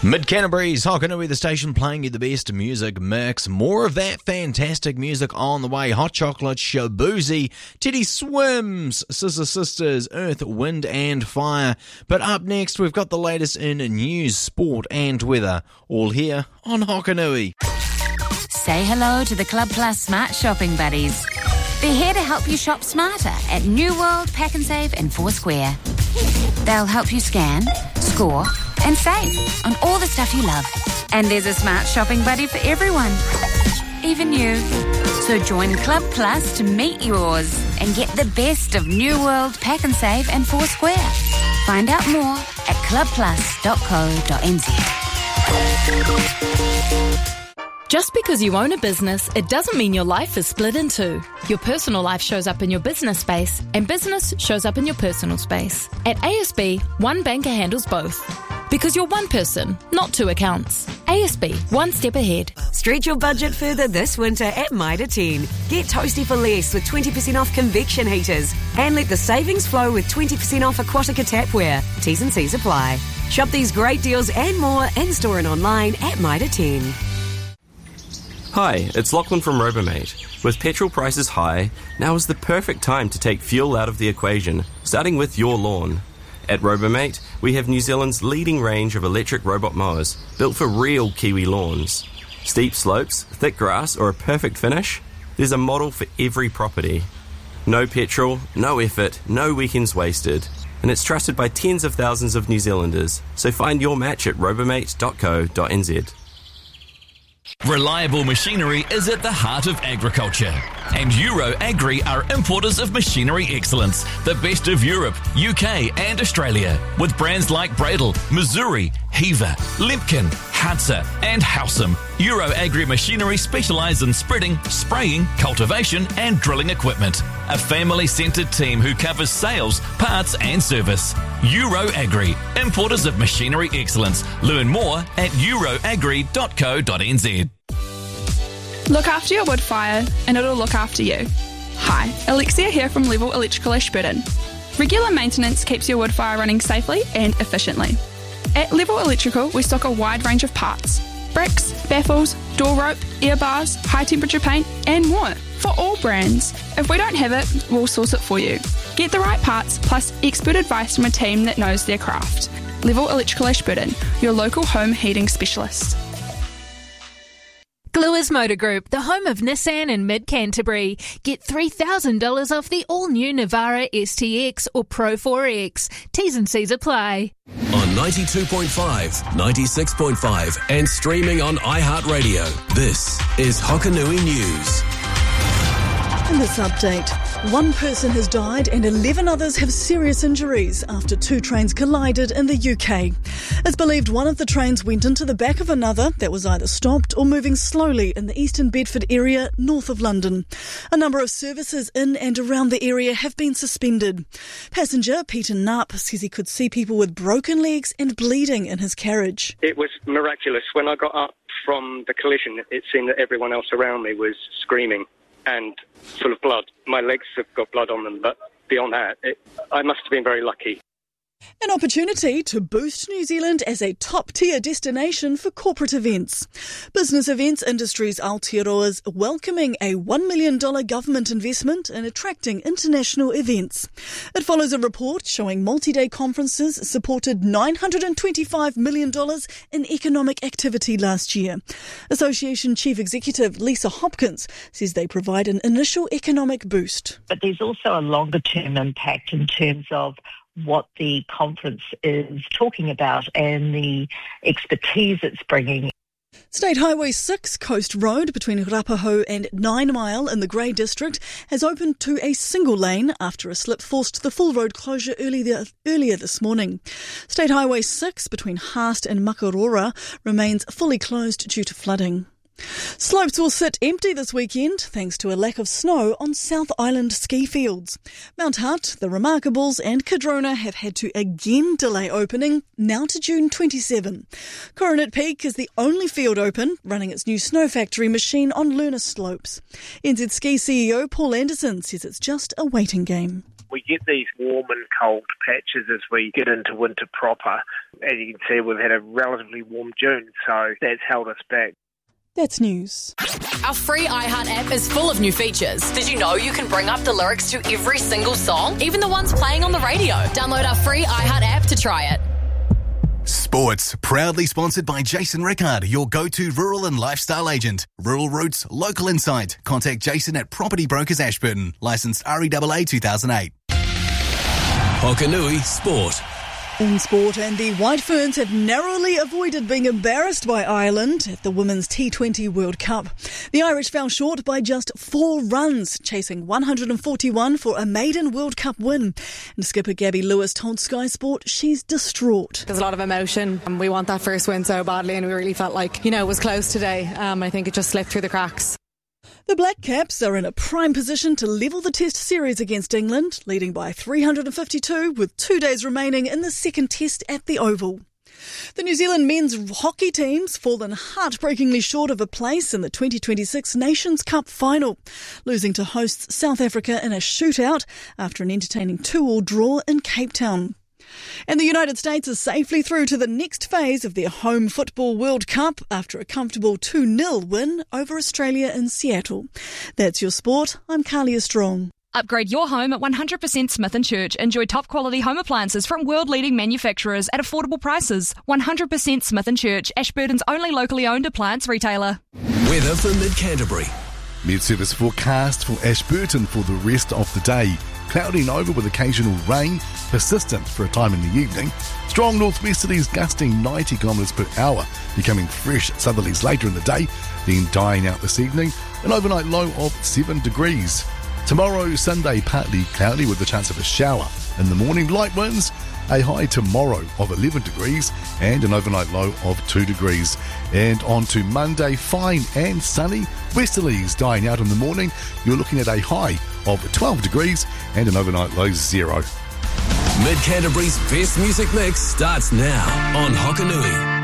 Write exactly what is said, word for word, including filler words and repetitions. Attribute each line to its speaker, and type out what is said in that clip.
Speaker 1: Mid-Canterbury's Hokanui, the station playing you the best music mix. More of that fantastic music on the way. Hot Chocolate, Shabuzi, Teddy Swims, Sister Sisters, Earth, Wind and Fire. But up next, we've got the latest in news, sport and weather. All here on Hokanui.
Speaker 2: Say hello to the Club Plus Smart Shopping Buddies. They're here to help you shop smarter at New World, Pack and Save and Foursquare. They'll help you scan, score and save on all the stuff you love. And there's a smart shopping buddy for everyone, even you. So join Club Plus to meet yours and get the best of New World, Pack and Save and Foursquare. Find out more at club plus dot co dot n z.
Speaker 3: Just because you own a business, it doesn't mean your life is split in two. Your personal life shows up in your business space, and business shows up in your personal space. At A S B, one banker handles both. Because you're one person, not two accounts. A S B, one step ahead.
Speaker 4: Stretch your budget further this winter at Mitre ten. Get toasty for less with twenty percent off convection heaters. And let the savings flow with twenty percent off Aquatica tapware. T's and C's apply. Shop these great deals and more in-store and online at Mitre ten.
Speaker 5: Hi, it's Lachlan from Robomate. With petrol prices high, now is the perfect time to take fuel out of the equation, starting with your lawn. At Robomate, we have New Zealand's leading range of electric robot mowers, built for real Kiwi lawns. Steep slopes, thick grass, or a perfect finish? There's a model for every property. No petrol, no effort, no weekends wasted. And it's trusted by tens of thousands of New Zealanders. So find your match at robomate dot co dot n z.
Speaker 6: Reliable machinery is at the heart of agriculture. And Euro Agri are importers of machinery excellence, the best of Europe, U K and Australia, with brands like Bradle, Missouri, Heaver, Limpkin, Hudson and Howsam. Euro Agri Machinery specialise in spreading, spraying, cultivation and drilling equipment. A family-centred team who covers sales, parts and service. Euro Agri, importers of machinery excellence. Learn more at euro agri dot co dot n z.
Speaker 7: Look after your wood fire and it'll look after you. Hi, Alexia here from Level Electrical Ashburton. Regular maintenance keeps your wood fire running safely and efficiently. At Level Electrical, we stock a wide range of parts. Bricks, baffles, door rope, air bars, high temperature paint and more for all brands. If we don't have it, we'll source it for you. Get the right parts plus expert advice from a team that knows their craft. Level Electrical Ashburton, your local home heating specialist.
Speaker 8: Gluers Motor Group, the home of Nissan in mid-Canterbury. Get three thousand dollars off the all-new Navara S T X or Pro four X. T's and C's apply.
Speaker 9: On ninety-two point five, ninety-six point five and streaming on iHeartRadio, this is Hokanui News.
Speaker 10: In this update, one person has died and eleven others have serious injuries after two trains collided in the U K. It's believed one of the trains went into the back of another that was either stopped or moving slowly in the Eastern Bedford area north of London. A number of services in and around the area have been suspended. Passenger Peter Knapp says he could see people with broken legs and bleeding in his carriage.
Speaker 11: It was miraculous. When I got up from the collision, it seemed that everyone else around me was screaming and full of blood. My legs have got blood on them, but beyond that, it, I must have been very lucky.
Speaker 10: An opportunity to boost New Zealand as a top-tier destination for corporate events. Business Events Industries Aotearoa is welcoming a one million dollars government investment in attracting international events. It follows a report showing multi-day conferences supported nine hundred twenty-five million dollars in economic activity last year. Association Chief Executive Lisa Hopkins says they provide an initial economic boost.
Speaker 12: But there's also a longer-term impact in terms of what the conference is talking about and the expertise it's bringing.
Speaker 10: State Highway six Coast Road between Rapaho and Nine Mile in the Grey District has opened to a single lane after a slip forced the full road closure earlier, earlier this morning. State Highway six between Haast and Makarora remains fully closed due to flooding. Slopes will sit empty this weekend thanks to a lack of snow on South Island ski fields. Mount Hutt, the Remarkables and Cadrona have had to again delay opening, now to June twenty-seventh. Coronet Peak is the only field open, running its new snow factory machine on lunar slopes. N Z Ski C E O Paul Anderson says it's just a waiting game.
Speaker 13: We get these warm and cold patches as we get into winter proper. As you can see, we've had a relatively warm June, so that's held us back.
Speaker 10: That's news.
Speaker 14: Our free iHeart app is full of new features. Did you know you can bring up the lyrics to every single song, even the ones playing on the radio? Download our free iHeart app to try it.
Speaker 15: Sports, proudly sponsored by Jason Rickard, your go-to rural and lifestyle agent. Rural Roots, local insight. Contact Jason at Property Brokers Ashburton. Licensed R E A A two thousand eight.
Speaker 9: Hokanui Sport.
Speaker 10: In sport, and the White Ferns have narrowly avoided being embarrassed by Ireland at the Women's T twenty World Cup. The Irish fell short by just four runs, chasing one hundred forty-one for a maiden World Cup win. And skipper Gabby Lewis told Sky Sport she's distraught.
Speaker 16: There's a lot of emotion, and we want that first win so badly, and we really felt like, you know, it was close today. Um, I think it just slipped through the cracks.
Speaker 10: The Black Caps are in a prime position to level the Test series against England, leading by three hundred fifty-two with two days remaining in the second Test at the Oval. The New Zealand men's hockey team's fallen heartbreakingly short of a place in the twenty twenty-six Nations Cup final, losing to hosts South Africa in a shootout after an entertaining two-all draw in Cape Town. And the United States is safely through to the next phase of their home football World Cup after a comfortable two nil win over Australia in Seattle. That's your sport. I'm Carlia Strong.
Speaker 17: Upgrade your home at one hundred percent Smith and Church. Enjoy top quality home appliances from world-leading manufacturers at affordable prices. one hundred percent Smith and Church, Ashburton's only locally owned appliance retailer.
Speaker 9: Weather for Mid-Canterbury.
Speaker 18: Mid-service forecast for Ashburton for the rest of the day. Cloudy over with occasional rain, persistent for a time in the evening. Strong northwesterlies gusting ninety kilometres per hour, becoming fresh southerlies later in the day, then dying out this evening. An overnight low of seven degrees. Tomorrow, Sunday, partly cloudy with the chance of a shower. In the morning, light winds. A high tomorrow of eleven degrees and an overnight low of two degrees. And on to Monday, fine and sunny. Westerlies dying out in the morning. You're looking at a high of twelve degrees and an overnight low zero.
Speaker 9: Mid-Canterbury's best music mix starts now on Hokanui.